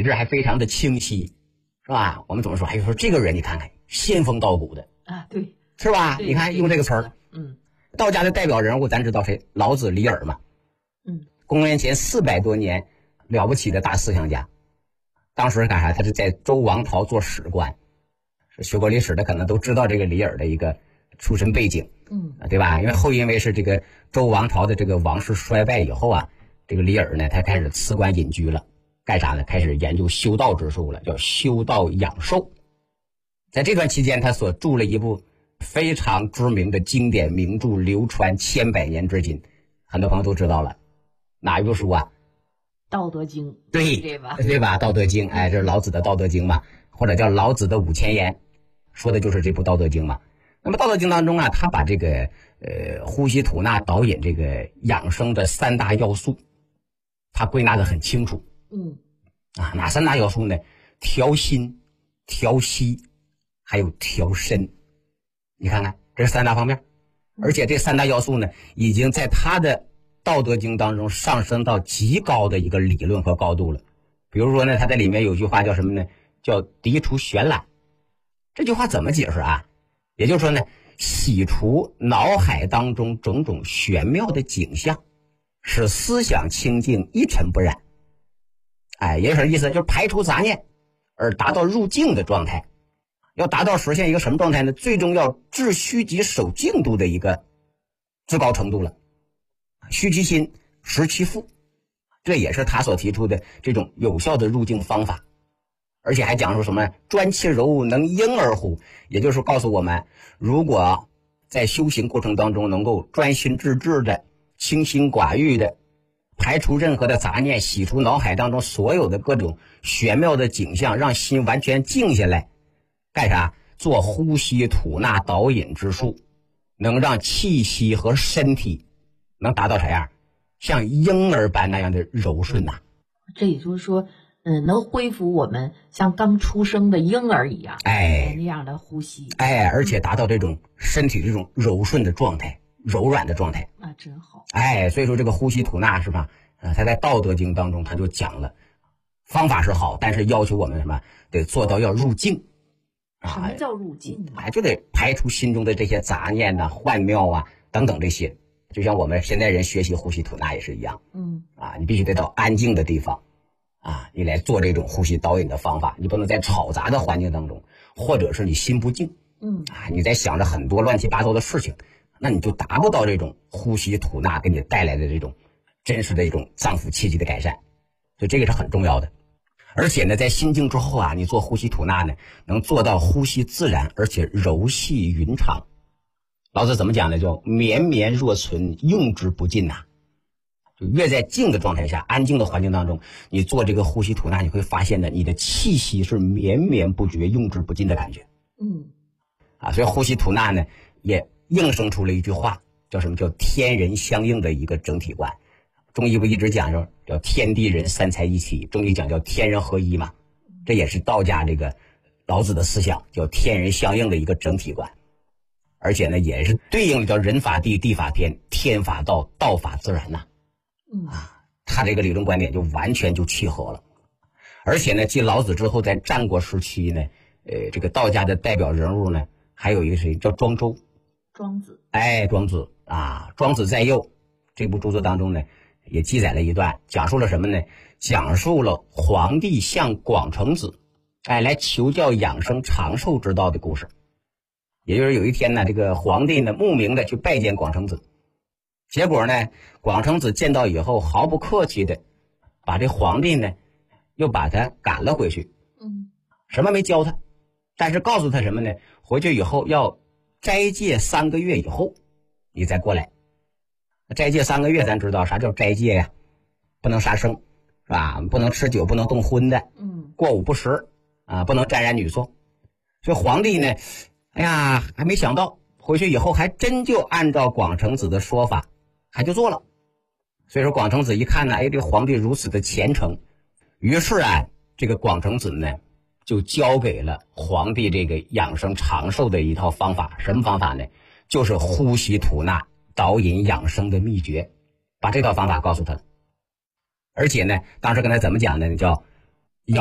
理智还非常的清晰，是吧？我们怎么说？还有说这个人你看看仙风道骨的啊，对， 是吧？ 对你看用这个词儿，道家的代表人物咱知道谁？老子、李耳嘛，公元前400多年，了不起的大思想家。当时干啥？他是在周王朝做史官，学过历史的可能都知道这个李耳的一个出身背景，对吧？因为是这个周王朝的这个王室衰败以后啊，这个李耳呢，他开始辞官隐居了，干啥呢？开始研究修道之术了，叫修道养寿。在这段期间，他所著了一部非常知名的经典名著，流传千百年至今，很多朋友都知道了。哪一部书啊？ 道德经， 对吧？道德经，这是老子的道德经嘛，或者叫老子的5000言，说的就是这部道德经嘛。那么道德经当中啊，他把这个呼吸吐纳导引这个养生的3大要素，他归纳的很清楚。哪3大要素呢？调心、调息，还有调身。你看看，这是3大方面，而且这3大要素呢，已经在他的道德经当中上升到极高的一个理论和高度了。比如说呢，他在里面有句话叫什么呢？叫涤除玄览。这句话怎么解释啊？也就是说呢，洗除脑海当中种种玄妙的景象，使思想清净一尘不染。也有什么意思？就是排除杂念，而达到入静的状态。要达到实现一个什么状态呢？最终要治虚极守静度的一个至高程度了。虚其心，实其腹，这也是他所提出的这种有效的入静方法。而且还讲述什么专其柔能婴儿乎，也就是告诉我们，如果在修行过程当中能够专心致志的、清心寡欲的排除任何的杂念，洗除脑海当中所有的各种玄妙的景象，让心完全静下来，干啥？做呼吸吐纳导引之术，能让气息和身体能达到啥样？像婴儿般那样的柔顺呐。 这也就是说，能恢复我们像刚出生的婴儿一样，那样的呼吸， 而且达到这种身体这种柔顺的状态、柔软的状态， 那真好。 所以说这个呼吸吐纳是吧？他在《道德经》当中他就讲了，方法是好，但是要求我们什么？得做到要入静。 什么叫入静呢？ 就得排除心中的这些杂念呐、幻妙啊等等这些。就像我们现代人学习呼吸吐纳也是一样，你必须得到安静的地方，你来做这种呼吸导引的方法。你不能在吵杂的环境当中，或者是你心不静，你在想着很多乱七八糟的事情，那你就达不到这种呼吸吐纳给你带来的这种真实的一种脏腑气机的改善。所以这个是很重要的。而且呢，在心静之后你做呼吸吐纳呢，能做到呼吸自然，而且柔细匀长。老子怎么讲呢？叫绵绵若存，用之不尽呐。就越在静的状态下，安静的环境当中，你做这个呼吸吐纳，你会发现呢，你的气息是绵绵不绝、用之不尽的感觉。所以呼吸吐纳呢，也应生出了一句话，叫什么？叫天人相应的一个整体观。中医不一直讲说叫天地人三才一体，中医讲叫天人合一嘛。这也是道家这个老子的思想，叫天人相应的一个整体观。而且呢，也是对应的叫人法地，地法天，天法道，道法自然呐。他这个理论观点就完全就契合了。而且呢，继老子之后，在战国时期呢，这个道家的代表人物呢，还有一个谁叫庄周？ 庄子。 庄子庄子在右这部著作当中呢，也记载了一段，讲述了什么呢？讲述了皇帝向广成子来求教养生长寿之道的故事。也就是有一天呢，这个皇帝呢慕名的去拜见广成子，结果呢，广成子见到以后毫不客气的把这皇帝呢又把他赶了回去。什么没教他，但是告诉他什么呢？回去以后要斋戒3个月以后你再过来。斋戒3个月，咱知道啥叫斋戒呀？不能杀生，是吧？不能吃酒，不能动荤的，过午不食不能沾染女色。所以皇帝呢，还没想到回去以后还真就按照广成子的说法还就做了。所以说广成子一看呢，这个皇帝如此的虔诚，于是这个广成子呢就交给了皇帝这个养生长寿的一套方法。什么方法呢？就是呼吸吐纳导引养生的秘诀，把这套方法告诉他。而且呢，当时跟他怎么讲呢？叫